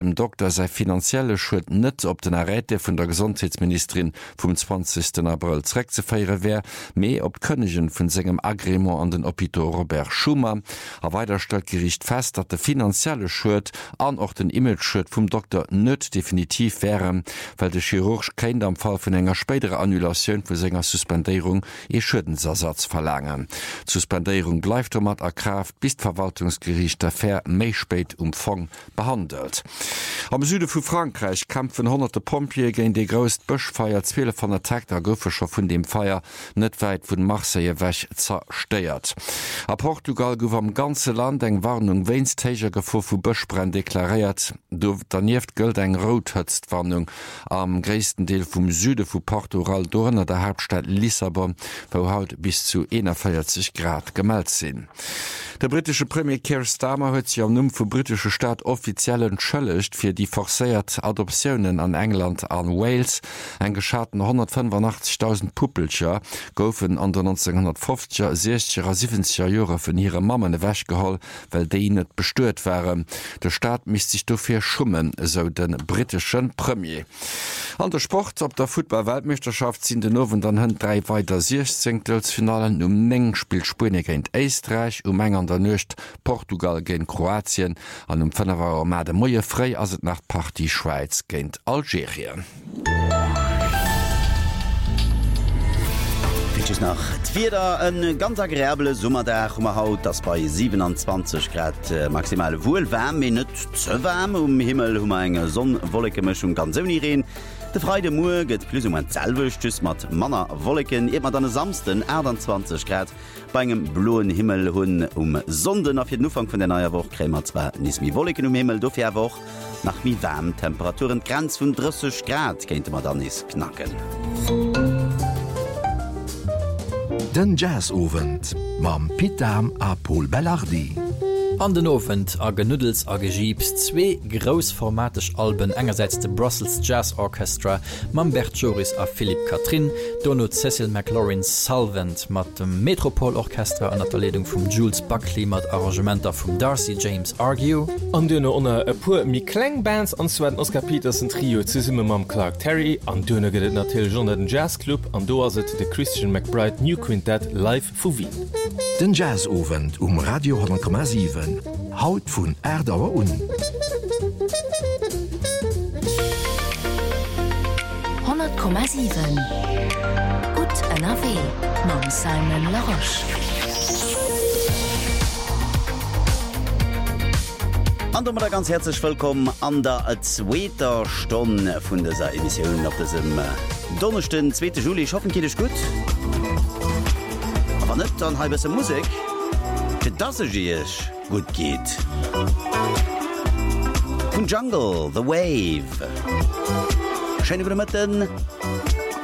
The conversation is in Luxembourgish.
dem Doktor sei finanzielle Schuld net op den Arrete vun der Gesundheitsministerin vom 20. April zreck ze feiere wär, méi op Königen vun segem Agrement an den Opito Robert Schumann. A weiter stellt Gericht fest, dat de finanzielle Schuld an auch den Imageschuld vum Doktor net definitiv wären, weil de Chirurg kein am Fall vun enger spätere Annulationun vu senger Suspendierung e Schuldensersatz verlangen. Suspendierung bleibt mat erkraft, bis Verwaltungsgericht d'Affaire méi spät Fong behandelt. Am Süde vu Frankreich kämpfen hunderte Pompier gegen die größt Böschfeier 12 von der Tag der Goffescher von dem Feier net weit vun Marseille wäch zersteiert. A Portugal gouf am ganze Land eng Warnung Weinstäger Gefahr vu Böschbrenn deklariert. Do daneft gilt eng Rothëtztwarnung am gréisten Deel vum Süde vu Portugal donner der Hauptstadt Lissabon, wo haut bis zu 41 Grad gemeldt sinn. Der britische Premier Keir Starmer huet sich am Numm vu britische Staat offiziell entschëllecht fir die forcéiert Adoptionen an England an Wales. Eng geschaten 185.000 Puppelcher goufen an der 1950er, 60er, 70er Jore vun ihre Mammen wäch geholl, weil déi net bestuert waren. Der Staat misst sich dofir schummen, so den britischen Premier. An der Sport op der Football-Weltmeisterschaft sind den Nowen dann hunn 3 weiter 16-Finalen Meng spielt Spune géint Österreich, eng an der Nøcht Portugal géint Kroatien, an Fënnerwer mat de Moie frei as et nach Party Schweiz géint Algerien. Nach wieder een ganz agréable Summerdach haut, das bei 27 Grad maximale Wohlwärm net ze warm Himmel enge Sonnenwollekemischung ganz reden. De Freide Mu gëtt plus selwechtes mat Manner Wolleken immer dann samsten 20 Grad bei engem bloen Himmel hunn Sonden auf den Ufang vun der neuer Woche krämer zwar nismi Wolleken Himmel dofir woch nach mi wärm Temperaturen Grenz vun 30 Grad kennt man dann is knacken. Den Jazzovent mam Pitam a Paul Bellardi. An den Ofent a Genüdels a Gegiebs 2 grossformatisch Alben engerseits de Brussels Jazz Orchestra, mam Bert Joris a Philipp Katrin, Donno Cecil McLaurin Salvant mat dem Metropolorchestra an der Ledung vum Jules Buckley mat Arrangementer vum Darcy James Argue. An dënne onnner e puer mi Klangbands anzweden Oscar Petersen Trio ze summe mam Clark Terry, an dënne gët natil John den Jazzclub, an do aset de Christian McBride New Quintet live vu Wien. Den Jazzovent Radio 10,7 Haut vun Erdauer un. 100,7 Gut NRW mam Simon Laroche. An der ganz herzlich willkommen an der zweiter Stunde vun dieser Emission auf diesem Donnerstag, 2. Juli. Ich hoffe, geht es gut. Aber nicht dann halb bisschen Musik, für das es gut geht. Von Jungle, The Wave. Schöne Grüße mit den